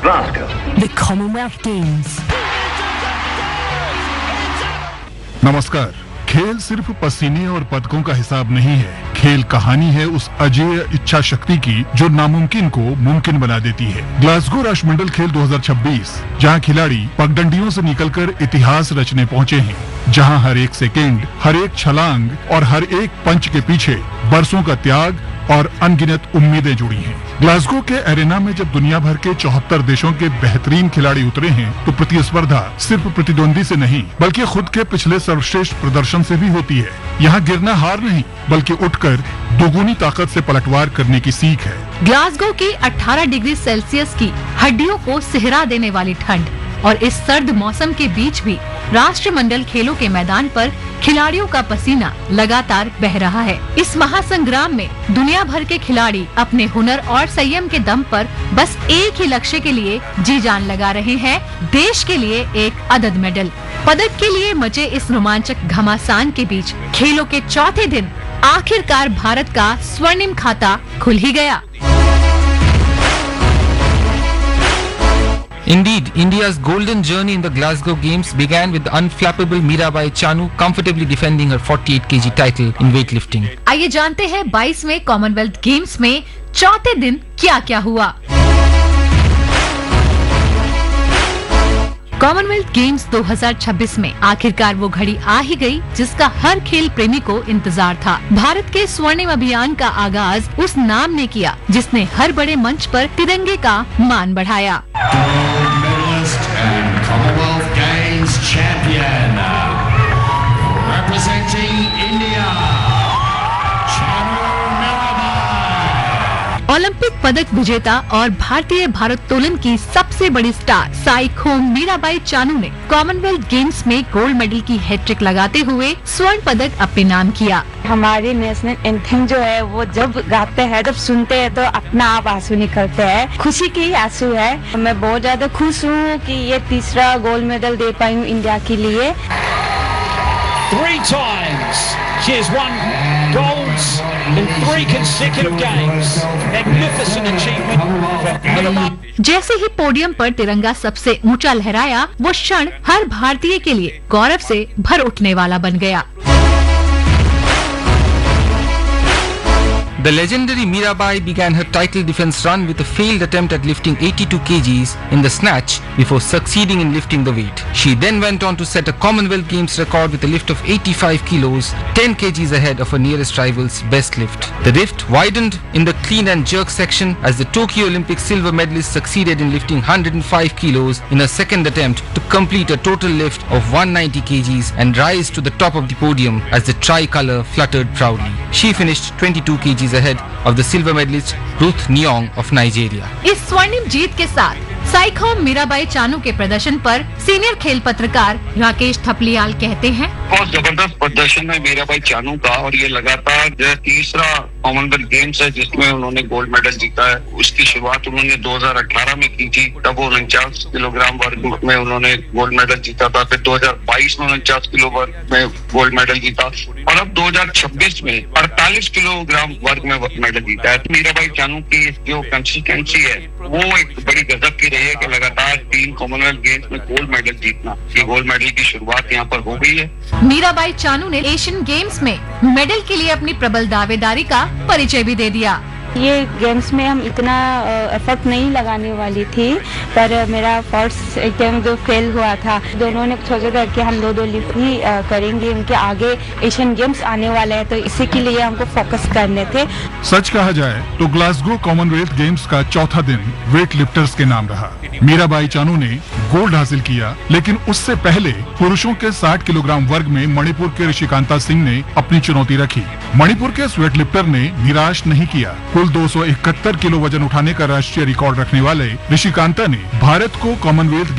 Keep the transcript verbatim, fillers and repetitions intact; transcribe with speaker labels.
Speaker 1: Glasgow.
Speaker 2: The Commonwealth Games.
Speaker 3: नमस्कार। खेल सिर्फ पसीने और पदकों का हिसाब नहीं है। खेल कहानी है उस अजेय इच्छा शक्ति की जो नामुमकिन को मुमकिन बना देती है। ग्लासगो राष्ट्रमंडल खेल दो हज़ार छब्बीस, जहां खिलाड़ी पगडंडियों से निकलकर इतिहास रचने पहुंचे हैं, जहां हर एक सेकेंड, हर एक छलांग और हर एक पंच के पीछे बरसों का त्याग और अनगिनत उम्मीदें जुड़ी हैं। ग्लासगो के एरेना में जब दुनिया भर के चौहत्तर देशों के बेहतरीन खिलाड़ी उतरे हैं, तो प्रतिस्पर्धा सिर्फ प्रतिद्वंदी से नहीं बल्कि खुद के पिछले सर्वश्रेष्ठ प्रदर्शन से भी होती है। यहाँ गिरना हार नहीं बल्कि उठकर दोगुनी ताकत से पलटवार करने की सीख है।
Speaker 4: ग्लासगो की अठारह डिग्री सेल्सियस की हड्डियों को सिहरा देने वाली ठंड और इस सर्द मौसम के बीच भी राष्ट्रमंडल खेलों के मैदान पर खिलाड़ियों का पसीना लगातार बह रहा है। इस महासंग्राम में दुनिया भर के खिलाड़ी अपने हुनर और संयम के दम पर बस एक ही लक्ष्य के लिए जी जान लगा रहे हैं, देश के लिए एक अदद मेडल। पदक के लिए मचे इस रोमांचक घमासान के बीच खेलों के चौथे दिन आखिरकार भारत का स्वर्णिम खाता खुल ही गया।
Speaker 5: Indeed, India's golden journey in the Glasgow Games began with the unflappable Mirabai Chanu comfortably defending her forty-eight kilogram title in weightlifting.
Speaker 4: आइए जानते हैं बाईसवें कॉमनवेल्थ गेम्स में चौथे दिन क्या क्या हुआ। कॉमनवेल्थ गेम्स दो हज़ार छब्बीस में आखिरकार वो घड़ी आ ही गई जिसका हर खेल प्रेमी को इंतजार था। भारत के स्वर्णिम अभियान का आगाज उस नाम ने किया जिसने हर बड़े मंच पर तिरंगे का मान बढ़ाया। ओलंपिक पदक विजेता और भारतीय भारोत्तोलन की सबसे बड़ी स्टार साइखोम मीराबाई चानू ने कॉमनवेल्थ गेम्स में गोल्ड मेडल की हैट्रिक लगाते हुए स्वर्ण पदक अपने नाम किया।
Speaker 6: हमारी नेशनल एंथम जो है वो जब गाते हैं, जब सुनते हैं तो अपना आप आंसू निकलते हैं, खुशी के ही आंसू है। मैं बहुत ज्यादा खुश हूँ कि ये तीसरा गोल्ड मेडल दे पाई हूँ इंडिया के लिए।
Speaker 7: Three times she has won golds in three consecutive games. Magnificent achievement.
Speaker 4: जैसे ही पोडियम पर तिरंगा सबसे ऊंचा लहराया, वो क्षण हर भारतीय के लिए गौरव से भर उठने वाला बन गया।
Speaker 5: The legendary Mirabai began her title defense run with a failed attempt at lifting eighty-two kilograms in the snatch before succeeding in lifting the weight. She then went on to set a Commonwealth Games record with a lift of eighty-five kilos, ten kilograms ahead of her nearest rival's best lift. The rift widened in the clean and jerk section as the Tokyo Olympic silver medalist succeeded in lifting one hundred five kilos in her second attempt to complete a total lift of one hundred ninety kilograms and rise to the top of the podium as the tricolour fluttered proudly. She finished twenty-two kilograms ahead of the silver medalist Ruth Nyong of Nigeria.
Speaker 4: इस स्वर्णिम जीत के साथ साइखोम मीराबाई चानू के प्रदर्शन पर senior खेल पत्रकार राकेश थपलियाल कहते हैं,
Speaker 8: बहुत जबरदस्त प्रदर्शन है मीराबाई चानू का और ये लगातार जो तीसरा कॉमनवेल्थ गेम्स है जिसमें उन्होंने गोल्ड मेडल जीता है। उसकी शुरुआत उन्होंने दो हज़ार अठारह में की थी, तब वो उनचास किलोग्राम वर्ग में उन्होंने गोल्ड मेडल जीता था। फिर दो हज़ार बाईस में उनचास किलो वर्ग में गोल्ड मेडल जीता और अब दो हज़ार छब्बीस में अड़तालीस किलोग्राम वर्ग में मेडल जीता है। मीराबाई चानू की जो कंसिस्टेंसी है वो एक बड़ी गजब की रही है कि लगातार तीन कॉमनवेल्थ गेम्स में गोल्ड मेडल जीतना। ये गोल्ड मेडल की शुरुआत यहाँ पर हो गई है।
Speaker 4: मीराबाई चानू ने एशियन गेम्स में मेडल के लिए अपनी प्रबल दावेदारी का परिचय भी दे दिया।
Speaker 6: ये गेम्स में हम इतना एफर्ट नहीं लगाने वाली थी, पर मेरा फर्स्ट एग्जाम जो फेल हुआ था, दोनों ने सोचा था कि हम दो दो लिफ्ट ही करेंगे, उनके आगे एशियन गेम्स आने वाले हैं तो इसी के लिए हमको फोकस करने थे।
Speaker 3: सच कहा जाए तो ग्लासगो कॉमनवेल्थ गेम्स का चौथा दिन वेट लिफ्टर्स के नाम रहा। मीराबाई चानू ने गोल्ड हासिल किया, लेकिन उससे पहले पुरुषों के साठ किलोग्राम वर्ग में मणिपुर के ऋषिकांता सिंह ने अपनी चुनौती रखी। मणिपुर के इस वेट लिफ्टर ने निराश नहीं किया। कुल दो सौ इकहत्तर किलो वजन उठाने का राष्ट्रीय रिकॉर्ड रखने वाले ऋषिकांता ने भारत को कॉमनवेल्थ